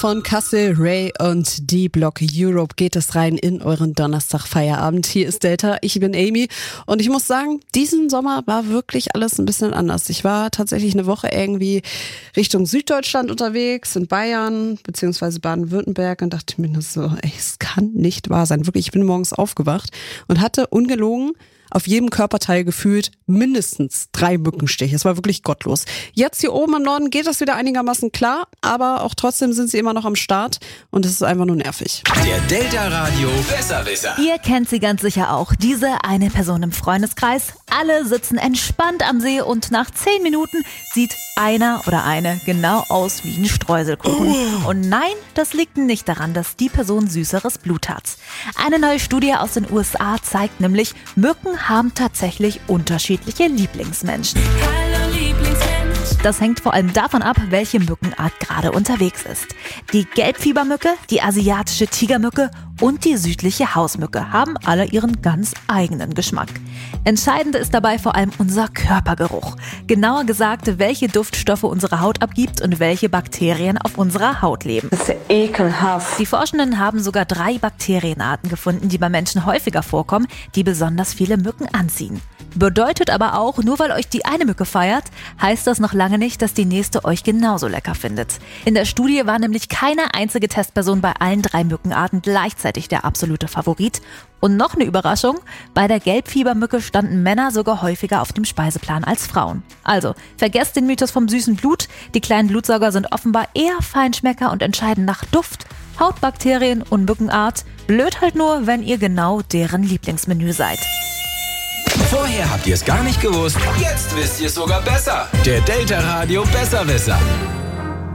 von Kassel, Ray und D-Block Europe geht es rein in euren Donnerstag-Feierabend. Hier ist Delta, ich bin Amy und ich muss sagen, diesen Sommer war wirklich alles ein bisschen anders. Ich war tatsächlich eine Woche irgendwie Richtung Süddeutschland unterwegs, in Bayern bzw. Baden-Württemberg und dachte mir nur so, ey, es kann nicht wahr sein. Wirklich, ich bin morgens aufgewacht und hatte ungelogen auf jedem Körperteil gefühlt mindestens 3 Mückenstiche. Es war wirklich gottlos. Jetzt hier oben im Norden geht das wieder einigermaßen klar, aber auch trotzdem sind sie immer noch am Start und es ist einfach nur nervig. Der Delta Radio Besserwisser. Ihr kennt sie ganz sicher auch. Diese eine Person im Freundeskreis. Alle sitzen entspannt am See und nach 10 Minuten sieht einer oder eine genau aus wie ein Streuselkuchen. Und nein, das liegt nicht daran, dass die Person süßeres Blut hat. Eine neue Studie aus den USA zeigt nämlich, Mücken haben tatsächlich unterschiedliche Lieblingsmenschen. Hallo Lieblingsmensch. Das hängt vor allem davon ab, welche Mückenart gerade unterwegs ist. Die Gelbfiebermücke, die asiatische Tigermücke und die südliche Hausmücke haben alle ihren ganz eigenen Geschmack. Entscheidend ist dabei vor allem unser Körpergeruch. Genauer gesagt, welche Duftstoffe unsere Haut abgibt und welche Bakterien auf unserer Haut leben. Das ist ja ekelhaft. Die Forschenden haben sogar 3 Bakterienarten gefunden, die bei Menschen häufiger vorkommen, die besonders viele Mücken anziehen. Bedeutet aber auch, nur weil euch die eine Mücke feiert, heißt das noch lange nicht, dass die nächste euch genauso lecker findet. In der Studie war nämlich keine einzige Testperson bei allen 3 Mückenarten gleichzeitig der absolute Favorit. Und noch eine Überraschung, bei der Gelbfiebermücke standen Männer sogar häufiger auf dem Speiseplan als Frauen. Also, vergesst den Mythos vom süßen Blut, die kleinen Blutsauger sind offenbar eher Feinschmecker und entscheiden nach Duft, Hautbakterien und Mückenart. Blöd halt nur, wenn ihr genau deren Lieblingsmenü seid. Vorher habt ihr es gar nicht gewusst, jetzt wisst ihr es sogar besser. Der Delta Radio Besserwisser.